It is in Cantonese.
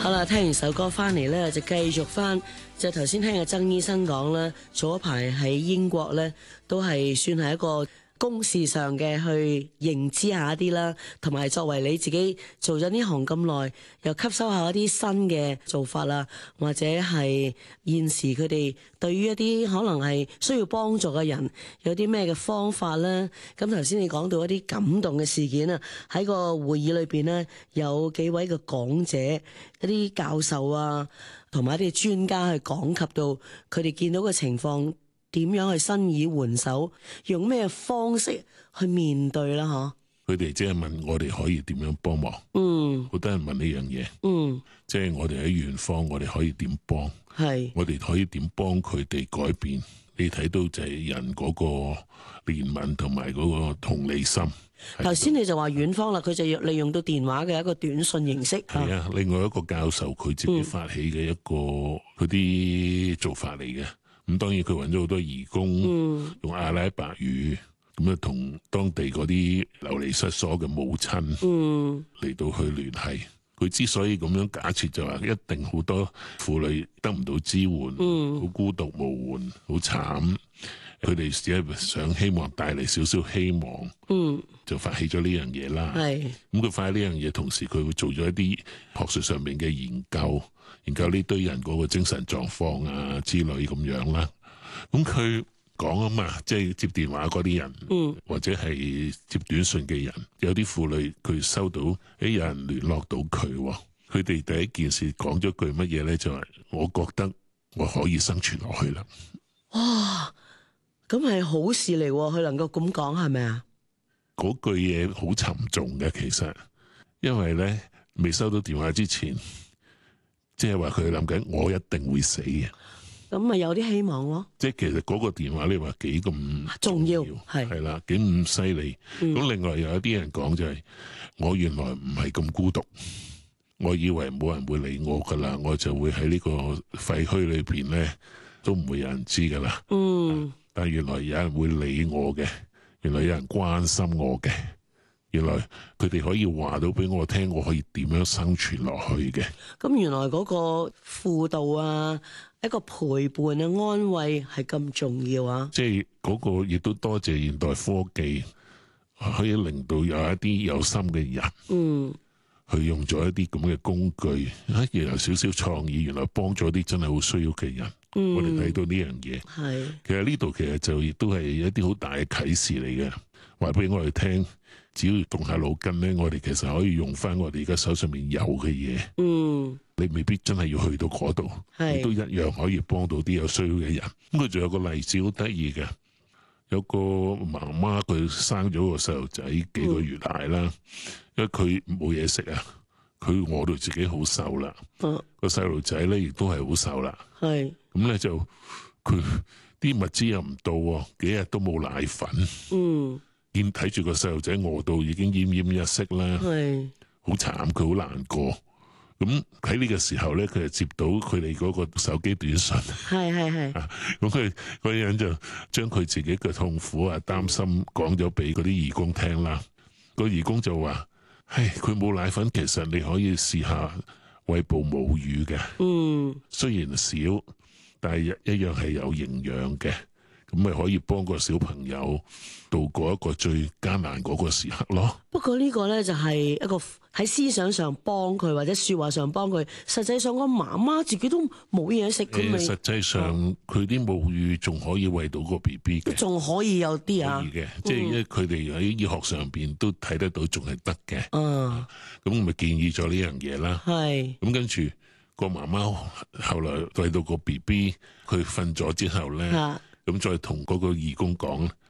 好啦，聽完首歌翻嚟咧，就繼續翻就頭先聽嘅曾醫生講啦，早一排喺英國咧都係算係一個公事上嘅去認知下啲啦，同埋作為你自己做咗呢行咁耐，又吸收下一啲新嘅做法啦，或者係現時佢哋對於一啲可能係需要幫助嘅人有啲咩嘅方法咧？咁頭先你講到一啲感動嘅事件啊，喺個會議裏邊咧有幾位嘅講者、一啲教授啊，同埋一啲專家去講及到佢哋見到嘅情況。點樣去伸以援手？用咩方式去面對啦？ 佢哋即係問我哋可以點樣幫忙？好多人問呢樣嘢。即係我哋喺遠方，我哋可以點幫？係我哋可以點幫佢哋改變？你睇到就係人嗰個憐憫同埋嗰個同理心。 頭先你就話遠方啦，佢就要利用到電話嘅一個短信形式。 係啊，另外一個教授佢自己發起嘅一個佢啲做法嚟嘅。咁當然佢揾咗好多義工，用阿拉伯語咁啊，同當地嗰啲流離失所嘅母親嚟到去聯繫。佢之所以咁樣假設就話一定好多婦女得唔到支援，好孤獨無援，好慘。佢哋只係想希望帶嚟少少希望，就發起咗呢樣嘢啦。咁佢發起呢樣嘢，同時佢會做咗一啲學術上面嘅研究呢堆人嗰個精神狀況啊之類咁樣啦。咁佢講啊嘛，即係接電話嗰啲人，或者係接短信嘅人，有啲婦女佢收到有人聯絡到佢，佢哋第一件事講咗句乜嘢咧？就係我覺得我可以生存落去啦。 哇！咁係好事嚟，佢能夠咁講係咪啊？ 嗰句嘢好沉重嘅，其實，因為咧未收到電話之前，即係話佢諗緊我一定會死嘅。咁咪有啲希望咯。即係其實嗰個電話你話幾咁重要，係啦，幾咁犀利。咁另外有一啲人講就係，我原來唔係咁孤獨，我以為冇人會理我噶啦，我就會喺呢個廢墟裏邊咧，都唔會有人知噶啦。但原來有人會理我嘅，原來有人關心我嘅，原來佢哋可以話到俾我聽，我可以點樣生存落去嘅。咁原來嗰個輔導啊，一個陪伴啊、安慰係咁重要啊！即係嗰個亦都多謝現代科技，可以令到有一啲有心嘅人，去用咗一啲咁嘅工具，亦有少少創意，原來幫咗啲真係好需要嘅人。我哋睇到呢樣嘢，其實呢度其實就亦都係一啲好大嘅啟示嚟嘅，話俾我哋聽，只要動下腦筋咧，我哋其實可以用翻我哋而家手上面有嘅嘢。你未必真係要去到嗰度，亦都一樣可以幫到啲有需要嘅人。咁佢仲有個例子好得意嘅，有個媽媽佢生咗個細路仔幾個月大啦，因為佢冇嘢食啊。佢餓到自己好瘦啦，個細路仔咧亦都係好瘦啦，咁咧就佢啲物資又唔到，幾日都冇奶粉，見睇住個細路仔餓到已經奄奄一息啦，好慘，佢好難過。咁喺呢個時候咧，佢就接到佢哋嗰個手機短信，咁佢嗰個人就將佢自己嘅痛苦啊、擔心講咗俾嗰啲義工聽啦。個義工就話：佢冇奶粉，其實你可以試下餵哺母乳嘅，雖然少，但係一樣係有營養嘅，咁咪可以幫個小朋友度過一個最艱難嗰個時刻咯。不過呢個咧就係一個喺思想上幫佢，或者說話上幫佢，實際上個媽媽自己都冇嘢食，佢咪實際上佢啲母乳仲可以餵到個 BB 嘅，仲可以有啲啊，可以嘅，即係因為佢哋喺醫學上邊都睇得到，仲係得嘅。咁咪建議咗呢樣嘢啦。咁跟住個媽媽後來餵到個 BB，佢瞓咗之後咧。咁再同嗰個義工講，